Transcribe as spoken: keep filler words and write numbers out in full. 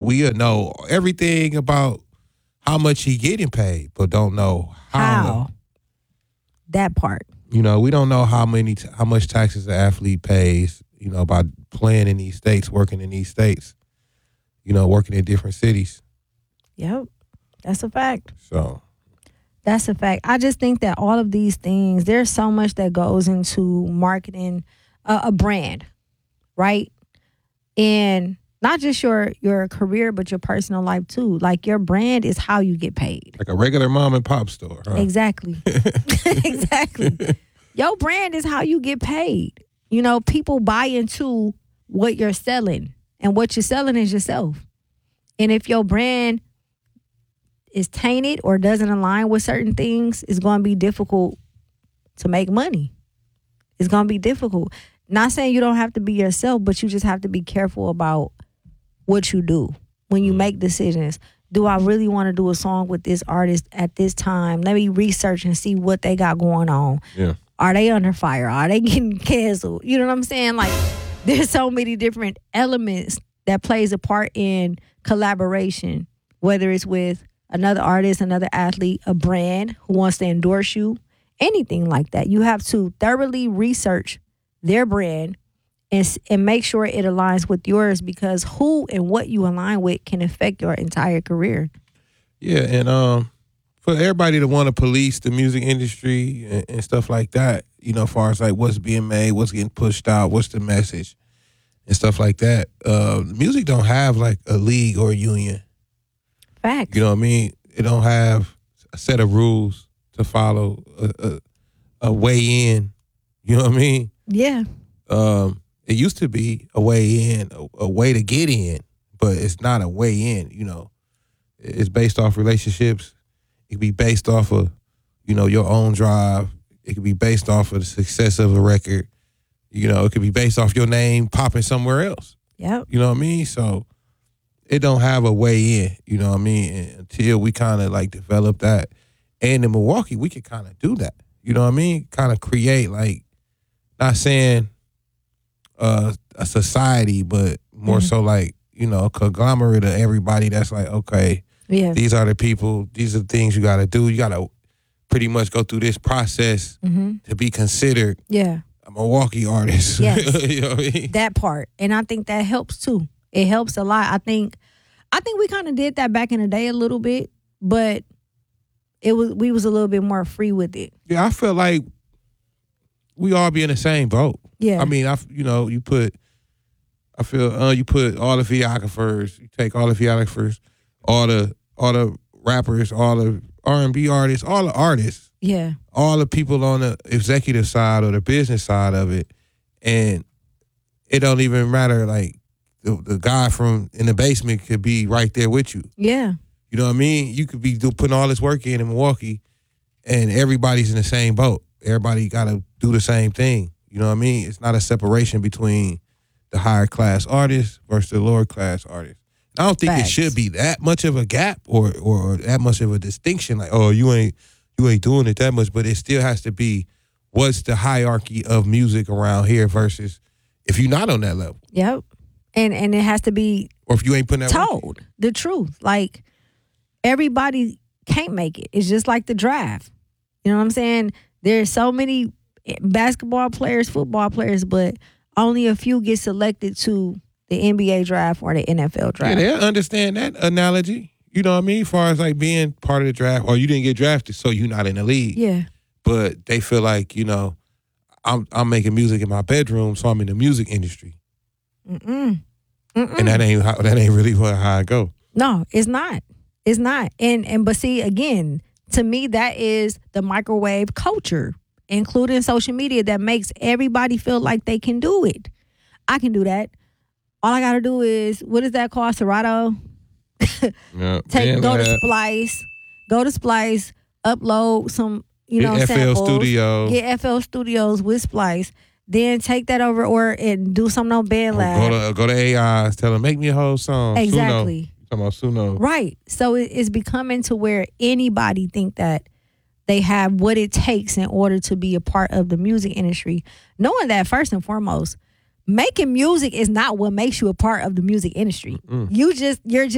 we'll know everything about how much he getting paid, but don't know how. How? That part. You know, we don't know how many, how much taxes the athlete pays, you know, by playing in these states, working in these states, you know, working in different cities. Yep. That's a fact. So. That's a fact. I just think that all of these things, there's so much that goes into marketing a, a brand, right? And not just your your career, but your personal life too. Like your brand is how you get paid. Like a regular mom and pop store. Huh? Exactly. Exactly. Your brand is how you get paid. You know, people buy into what you're selling, and what you're selling is yourself. And if your brand is tainted or doesn't align with certain things, it's going to be difficult to make money. It's going to be difficult. Not saying you don't have to be yourself, but you just have to be careful about what you do when you make decisions. Do I really want to do a song with this artist at this time? Let me research and see what they got going on. Yeah. Are they under fire? Are they getting canceled? You know what I'm saying? Like, there's so many different elements that plays a part in collaboration, whether it's with another artist, another athlete, a brand who wants to endorse you, anything like that. You have to thoroughly research their brand and and make sure it aligns with yours, because who and what you align with can affect your entire career. Yeah, and um, for everybody to want to police the music industry and, and stuff like that, you know, as far as like what's being made, what's getting pushed out, what's the message, and stuff like that. Uh, music don't have like a league or a union. Facts. You know what I mean? It don't have a set of rules to follow, a, a, a way in. You know what I mean? Yeah. Um, it used to be a way in, a, a way to get in, but it's not a way in. You know, it's based off relationships. It could be based off of, you know, your own drive. It could be based off of the success of a record. You know, it could be based off your name popping somewhere else. Yep. You know what I mean? So it don't have a way in, you know what I mean? And until we kind of like develop that. And in Milwaukee, we could kind of do that. You know what I mean? Kind of create like, not saying uh, a society, but more mm-hmm. so like, you know, a conglomerate of everybody that's like, okay, yeah. these are the people, these are the things you got to do. You got to pretty much go through this process mm-hmm. to be considered yeah. a Milwaukee artist. Yes. You know what I mean? That part. And I think that helps too. It helps a lot. I think I think we kind of did that back in the day a little bit, but it was we was a little bit more free with it. Yeah, I feel like we all be in the same boat. Yeah. I mean, I you know, you put I feel uh, you put all the videographers, you take all the videographers, all the all the rappers, all the R and B artists, all the artists. Yeah. All the people on the executive side or the business side of it, and it don't even matter like The, the guy from in the basement could be right there with you. Yeah. You know what I mean? You could be do, putting all this work in in Milwaukee, and everybody's in the same boat. Everybody got to do the same thing. You know what I mean? It's not a separation between the higher class artists versus the lower class artists. I don't think Facts. It should be that much of a gap or, or or that much of a distinction. Like, oh, you ain't you ain't doing it that much, but it still has to be what's the hierarchy of music around here versus if you're not on that level. Yep. And and it has to be or if you ain't putting that told work in. The truth. Like, everybody can't make it. It's just like the draft. You know what I'm saying? There's so many basketball players, football players, but only a few get selected to the N B A draft or the N F L draft. Yeah, they understand that analogy. You know what I mean? As far as like being part of the draft, or you didn't get drafted, so you're not in the league. Yeah. But they feel like, you know, I'm I'm making music in my bedroom, so I'm in the music industry. Mm-mm. Mm-mm. And that ain't how, that ain't really how I go. No, it's not. It's not. And and but see, again, to me, that is the microwave culture, including social media, that makes everybody feel like they can do it. I can do that. All I gotta do is, what is that called? Serato? Yeah, Take go lab. to Splice, go to Splice, upload some, you know, Get F L samples, Studio. get F L Studios with Splice, then take that over or and do something on BandLab. Go to go to A Is, tell them make me a whole song. Exactly. Suno. Talking about Suno. Right. So it, it's becoming to where anybody think that they have what it takes in order to be a part of the music industry, knowing that first and foremost, making music is not what makes you a part of the music industry. Mm. You just you're just